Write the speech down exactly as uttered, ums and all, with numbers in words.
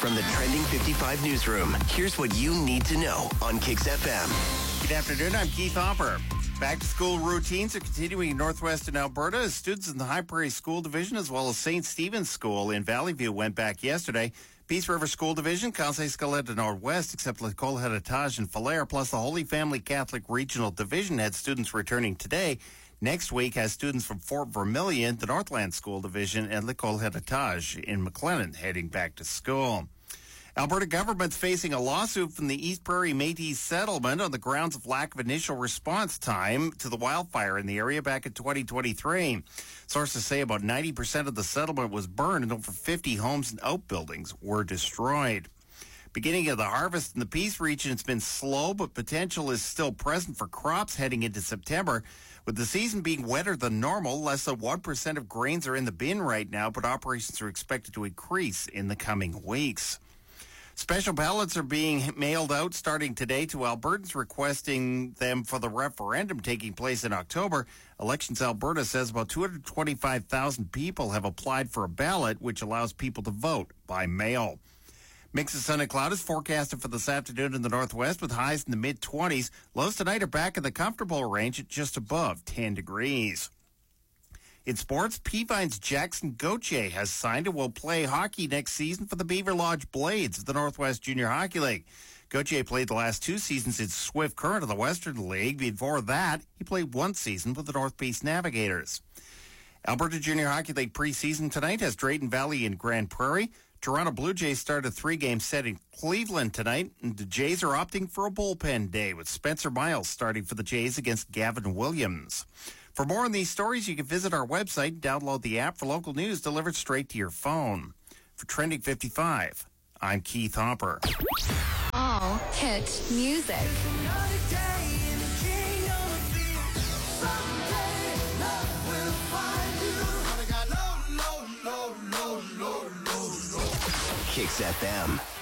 From the Trending fifty-five newsroom, here's what you need to know on Kix F M. Good afternoon, I'm Keith Hopper. Back-to-school routines are continuing in northwestern Alberta as students in the High Prairie School Division as well as Saint Stephen's School in Valley View went back yesterday. Peace River School Division, Conseil Scaletta Northwest, except L'École Héritage and Falher, plus the Holy Family Catholic Regional Division had students returning today. Next week has students from Fort Vermilion, the Northland School Division, and L'École Héritage in McLennan heading back to school. Alberta government's facing a lawsuit from the East Prairie Métis settlement on the grounds of lack of initial response time to the wildfire in the area back in twenty twenty-three. Sources say about ninety percent of the settlement was burned and over fifty homes and outbuildings were destroyed. Beginning of the harvest in the Peace region, it's been slow, but potential is still present for crops heading into September. With the season being wetter than normal, less than one percent of grains are in the bin right now, but operations are expected to increase in the coming weeks. Special ballots are being mailed out starting today to Albertans requesting them for the referendum taking place in October. Elections Alberta says about two hundred twenty-five thousand people have applied for a ballot, which allows people to vote by mail. Mix of sun and cloud is forecasted for this afternoon in the northwest with highs in the mid-twenties. Lows tonight are back in the comfortable range at just above ten degrees. In sports, Peavine's Jackson Gauthier has signed and will play hockey next season for the Beaver Lodge Blades of the Northwest Junior Hockey League. Gauthier played the last two seasons in Swift Current of the Western League. Before that, he played one season with the North Peace Navigators. Alberta Junior Hockey League preseason tonight has Drayton Valley and Grand Prairie. Toronto Blue Jays start a three-game set in Cleveland tonight, and the Jays are opting for a bullpen day with Spencer Miles starting for the Jays against Gavin Williams. For more on these stories, you can visit our website and download the app for local news delivered straight to your phone. For Trending fifty-five, I'm Keith Hopper. All hit music. Kix F M.